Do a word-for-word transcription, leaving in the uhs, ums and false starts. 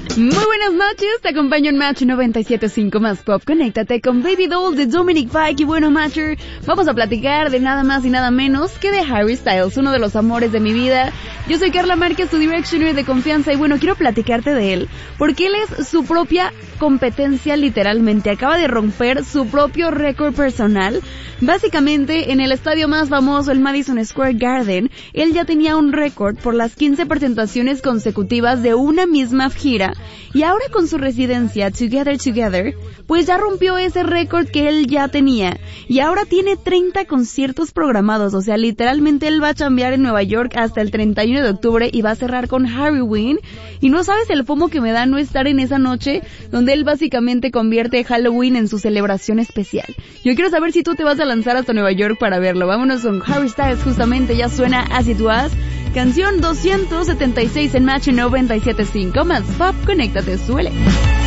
Muy buenas noches, te acompaño en Match noventa y siete punto cinco más Pop. Conéctate con Baby Doll de Dominic Fike. Y bueno, Matcher, vamos a platicar de nada más y nada menos que de Harry Styles, uno de los amores de mi vida. Yo soy Carla Márquez, tu Directioner de confianza, y bueno, quiero platicarte de él, porque él es su propia competencia literalmente. Acaba de romper su propio récord personal. Básicamente, en el estadio más famoso, el Madison Square Garden, él ya tenía un récord por las quince presentaciones consecutivas de una misma gira. Y ahora con su residencia Together Together, pues ya rompió ese récord que él ya tenía. Y ahora tiene treinta conciertos programados, o sea, literalmente él va a chambear en Nueva York hasta el treinta y uno de octubre y va a cerrar con Halloween. Y no sabes el fomo que me da no estar en esa noche donde él básicamente convierte Halloween en su celebración especial. Yo quiero saber si tú te vas a lanzar hasta Nueva York para verlo. Vámonos con Harry Styles, justamente ya suena As It Was. Canción doscientos setenta y seis en Match noventa y siete punto cinco más Pop, conéctate, suele.